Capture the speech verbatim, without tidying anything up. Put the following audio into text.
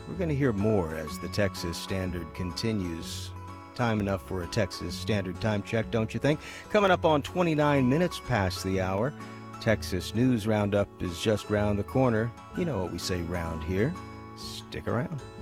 We're going to hear more as the Texas Standard continues. Time enough for a Texas Standard Time check, don't you think? Coming up on twenty-nine minutes past the hour. Texas News Roundup is just round the corner. You know what we say round here. Stick around.